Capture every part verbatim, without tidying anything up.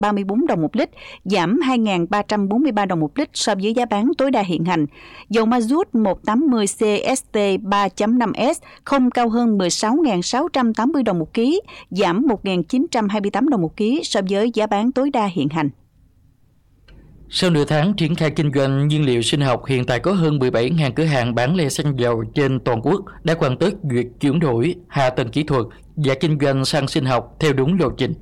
ba mươi bốn đồng một lít, giảm hai nghìn ba trăm bốn mươi ba đồng một lít so với giá bán tối đa hiện hành. Dầu ma rút một trăm tám mươi C S T ba chấm năm S không cao hơn mười sáu nghìn sáu trăm tám mươi đồng một ký, giảm một nghìn chín trăm hai mươi tám đồng một ký so với giá bán tối đa hiện hành. Sau nửa tháng triển khai kinh doanh nhiên liệu sinh học, hiện tại có hơn mười bảy nghìn cửa hàng bán lẻ xăng dầu trên toàn quốc đã hoàn tất việc chuyển đổi hạ tầng kỹ thuật và kinh doanh xăng sinh học theo đúng lộ trình.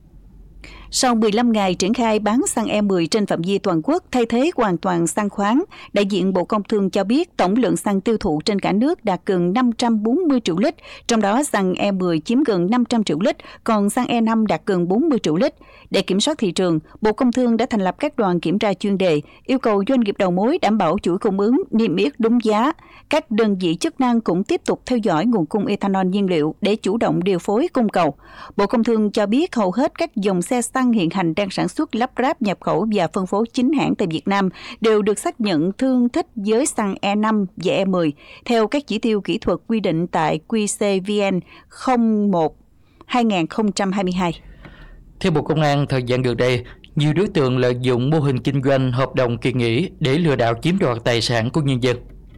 Sau mười lăm ngày triển khai bán xăng E mười trên phạm vi toàn quốc thay thế hoàn toàn xăng khoáng, đại diện Bộ Công Thương cho biết tổng lượng xăng tiêu thụ trên cả nước đạt gần năm trăm bốn mươi triệu lít, trong đó xăng E mười chiếm gần năm trăm triệu lít, còn xăng E năm đạt gần bốn mươi triệu lít. Để kiểm soát thị trường, Bộ Công Thương đã thành lập các đoàn kiểm tra chuyên đề, yêu cầu doanh nghiệp đầu mối đảm bảo chuỗi cung ứng, niêm yết đúng giá. Các đơn vị chức năng cũng tiếp tục theo dõi nguồn cung ethanol nhiên liệu để chủ động điều phối cung cầu. Bộ Công Thương cho biết hầu hết các dòng xe xăng hiện hành đang sản xuất, lắp ráp, nhập khẩu và phân phối chính hãng tại Việt Nam đều được xác nhận tương thích với xăng E năm và E mười theo các chỉ tiêu kỹ thuật quy định tại Q C V N không một hai nghìn không trăm hai mươi hai. Theo Bộ Công an, thời gian gần đây, nhiều đối tượng lợi dụng mô hình kinh doanh hợp đồng kỳ nghỉ để lừa đảo chiếm đoạt tài sản của nhân dân.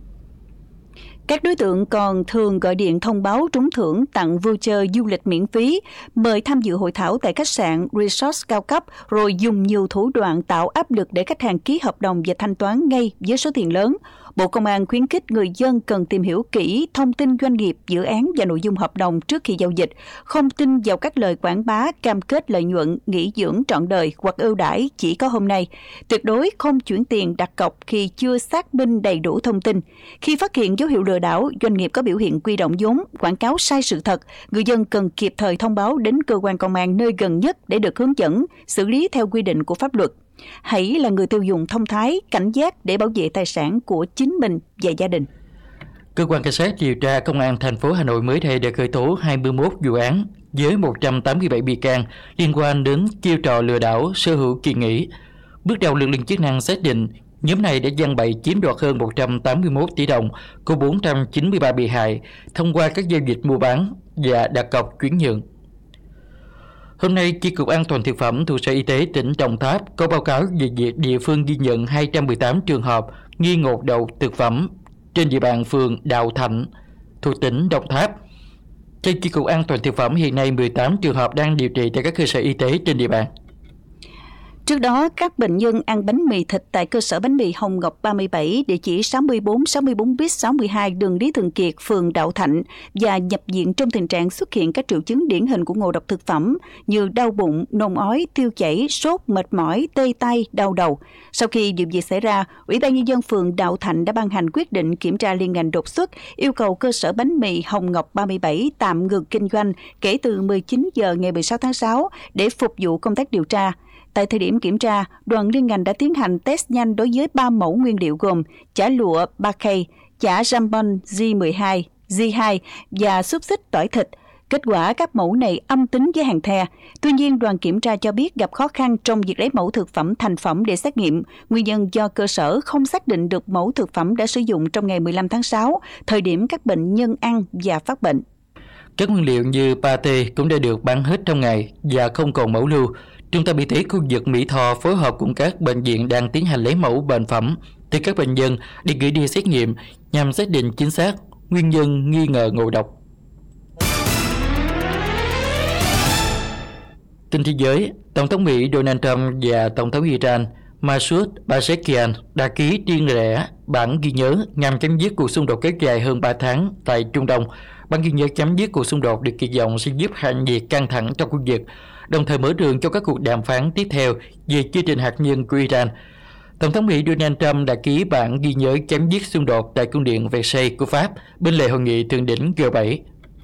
Các đối tượng còn thường gọi điện thông báo trúng thưởng, tặng voucher du lịch miễn phí, mời tham dự hội thảo tại khách sạn, resort cao cấp, rồi dùng nhiều thủ đoạn tạo áp lực để khách hàng ký hợp đồng và thanh toán ngay với số tiền lớn. Bộ Công an khuyến khích người dân cần tìm hiểu kỹ thông tin doanh nghiệp, dự án và nội dung hợp đồng trước khi giao dịch, không tin vào các lời quảng bá, cam kết lợi nhuận, nghỉ dưỡng trọn đời hoặc ưu đãi chỉ có hôm nay. Tuyệt đối không chuyển tiền đặt cọc khi chưa xác minh đầy đủ thông tin. Khi phát hiện dấu hiệu lừa đảo, doanh nghiệp có biểu hiện quy động vốn, quảng cáo sai sự thật, người dân cần kịp thời thông báo đến cơ quan công an nơi gần nhất để được hướng dẫn, xử lý theo quy định của pháp luật. Hãy là người tiêu dùng thông thái, cảnh giác để bảo vệ tài sản của chính mình và gia đình. Cơ quan cảnh sát điều tra Công an thành phố Hà Nội mới đây đã khởi tố hai mươi mốt vụ án với một trăm tám mươi bảy bị can liên quan đến chiêu trò lừa đảo sở hữu kỳ nghỉ. Bước đầu, lực lượng chức năng xác định nhóm này đã gian bậy chiếm đoạt hơn một trăm tám mươi mốt tỷ đồng của bốn trăm chín mươi ba bị hại thông qua các giao dịch mua bán và đặt cọc chuyển nhượng. Hôm nay, Chi cục An toàn thực phẩm thuộc Sở Y tế tỉnh Đồng Tháp có báo cáo về việc địa phương ghi nhận hai trăm mười tám trường hợp nghi ngộ độc thực phẩm trên địa bàn phường Đạo Thạnh thuộc tỉnh Đồng Tháp. Theo Chi cục An toàn thực phẩm, hiện nay mười tám trường hợp đang điều trị tại các cơ sở y tế trên địa bàn. Trước đó, các bệnh nhân ăn bánh mì thịt tại cơ sở bánh mì Hồng Ngọc ba mươi bảy, địa chỉ sáu mươi bốn sáu mươi bốn bis sáu mươi hai đường Lý Thường Kiệt, phường Đạo Thạnh và nhập viện trong tình trạng xuất hiện các triệu chứng điển hình của ngộ độc thực phẩm như đau bụng, nôn ói, tiêu chảy, sốt, mệt mỏi, tê tay, đau đầu. Sau khi vụ việc xảy ra, Ủy ban Nhân dân phường Đạo Thạnh đã ban hành quyết định kiểm tra liên ngành đột xuất, yêu cầu cơ sở bánh mì Hồng Ngọc ba mươi bảy tạm ngừng kinh doanh kể từ mười chín giờ ngày mười sáu tháng sáu để phục vụ công tác điều tra. Tại thời điểm kiểm tra, đoàn liên ngành đã tiến hành test nhanh đối với ba mẫu nguyên liệu gồm chả lụa ba K, chả jambon G mười hai, G hai và xúc xích tỏi thịt. Kết quả các mẫu này âm tính với hàng the. Tuy nhiên, đoàn kiểm tra cho biết gặp khó khăn trong việc lấy mẫu thực phẩm thành phẩm để xét nghiệm. Nguyên nhân do cơ sở không xác định được mẫu thực phẩm đã sử dụng trong ngày mười lăm tháng sáu, thời điểm các bệnh nhân ăn và phát bệnh. Các nguyên liệu như pate cũng đã được bán hết trong ngày và không còn mẫu lưu. Trung tâm Y tế khu vực Mỹ Tho phối hợp cùng các bệnh viện đang tiến hành lấy mẫu bệnh phẩm từ các bệnh nhân để gửi đi xét nghiệm nhằm xác định chính xác nguyên nhân nghi ngờ ngộ độc. Tin thế giới, Tổng thống Mỹ Donald Trump và Tổng thống Iran Masoud Pezeshkian đã ký riêng rẽ bản ghi nhớ nhằm chấm dứt cuộc xung đột kéo dài hơn ba tháng tại Trung Đông. Bản ghi nhớ chấm dứt cuộc xung đột được kỳ vọng sẽ giúp hạ nhiệt căng thẳng trong khu vực, đồng thời mở đường cho các cuộc đàm phán tiếp theo về chương trình hạt nhân của Iran. Tổng thống Mỹ Donald Trump đã ký bản ghi nhớ chấm dứt xung đột tại cung điện Versailles của Pháp bên lề hội nghị thượng đỉnh G bảy.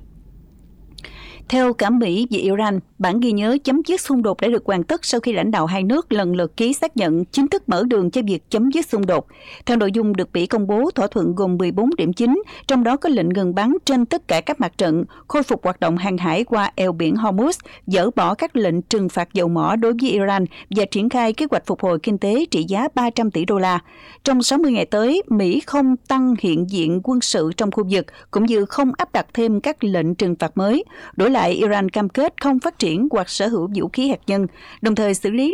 Theo cả Mỹ và Iran, bản ghi nhớ chấm dứt xung đột đã được hoàn tất sau khi lãnh đạo hai nước lần lượt ký xác nhận chính thức mở đường cho việc chấm dứt xung đột. Theo nội dung được Mỹ công bố, thỏa thuận gồm mười bốn điểm chính, trong đó có lệnh ngừng bắn trên tất cả các mặt trận, khôi phục hoạt động hàng hải qua eo biển Hormuz, dỡ bỏ các lệnh trừng phạt dầu mỏ đối với Iran và triển khai kế hoạch phục hồi kinh tế trị giá ba trăm tỷ đô la. Trong sáu mươi ngày tới, Mỹ không tăng hiện diện quân sự trong khu vực, cũng như không áp đặt thêm các lệnh trừng phạt mới. Đổi lại, Iran cam kết không phát triển hoặc sở hữu vũ khí hạt nhân, đồng thời xử lý